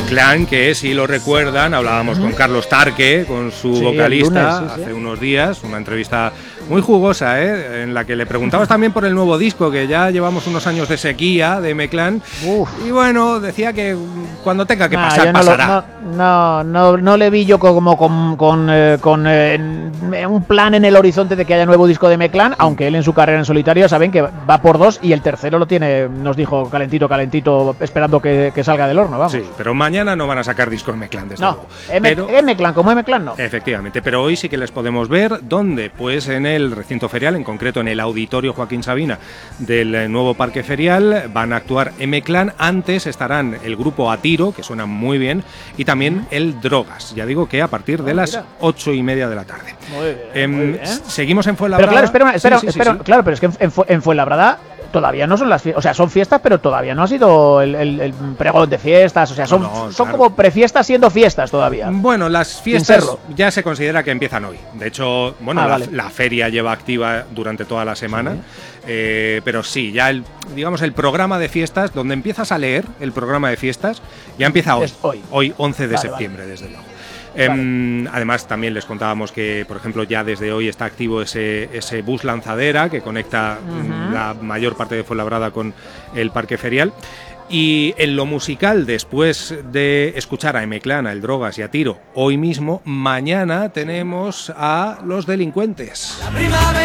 M-Clan, que si lo recuerdan, hablábamos con Carlos Tarque, con su vocalista, lunes, hace unos días, una entrevista muy jugosa, en la que le preguntabas también por el nuevo disco, que ya llevamos unos años de sequía de M-Clan, y bueno, decía que cuando tenga que pasar, pasará. No le vi yo como con un plan en el horizonte de que haya nuevo disco de M-Clan, aunque él en su carrera en solitario saben que va por 2 y el tercero lo tiene, nos dijo, calentito, esperando que salga del horno, vamos. Sí, pero mañana no van a sacar disco M-Clan, desde luego. M-Clan, como M-Clan no. Efectivamente, pero hoy sí que les podemos ver. ¿Dónde? Pues en el recinto ferial, en concreto en el Auditorio Joaquín Sabina del nuevo Parque Ferial. Van a actuar M-Clan. Antes estarán el grupo A Tiro, que suena muy bien, y también el Drogas. Ya digo que a partir de las 8:30 de la tarde. Muy bien. Seguimos en Fuenlabrada. Pero claro, espera, claro, pero es que en Fuenlabrada todavía no son las fiestas, o sea, son fiestas, pero todavía no ha sido el pregón de fiestas, o sea, son claro, como prefiestas siendo fiestas todavía. Bueno, las fiestas ya se considera que empiezan hoy. De hecho, bueno, la feria lleva activa durante toda la semana, pero sí, ya el programa de fiestas, donde empiezas a leer el programa de fiestas, ya empieza hoy 11 de septiembre, desde luego. Además, también les contábamos que, por ejemplo, ya desde hoy está activo ese bus lanzadera que conecta la mayor parte de Fuenlabrada con el Parque Ferial. Y en lo musical, después de escuchar a M-Clan, a El Drogas y a Tiro, hoy mismo, mañana tenemos a Los Delincuentes.